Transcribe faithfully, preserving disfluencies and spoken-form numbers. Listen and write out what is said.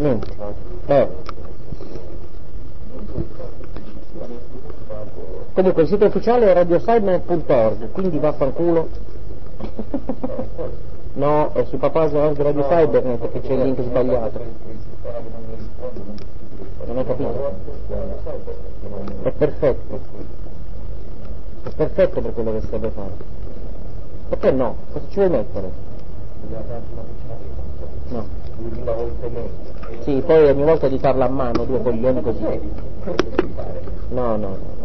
Niente. Eh. Comunque il sito ufficiale è radiosideman punto org, quindi vaffanculo. No, è su papasa org Radio Cybernet perché c'è il link sbagliato. Non hai capito? È perfetto. È perfetto per quello che serve fare. Perché no? Cosa ci vuoi mettere? No. Sì, poi ogni volta di farla a mano, due coglioni così. No, no, no.